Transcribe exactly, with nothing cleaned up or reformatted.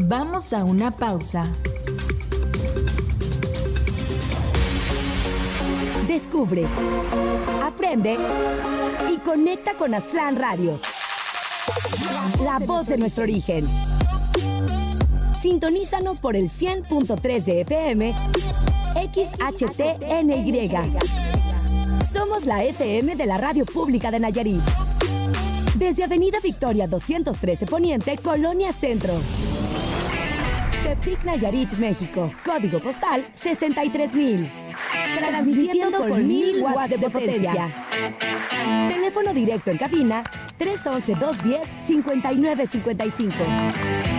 Vamos a una pausa. Descubre, aprende y conecta con Aztlán Radio. La voz de nuestro origen. Sintonízanos por el cien punto tres de F M, X H T N Y. Somos la F M de la Radio Pública de Nayarit. Desde Avenida Victoria doscientos trece Poniente, Colonia Centro. Tepic, Nayarit, México. Código postal sesenta y tres mil. Transmitiendo con mil watts de potencia. Teléfono directo en cabina tres once, dos diez, cincuenta y nueve cincuenta y cinco.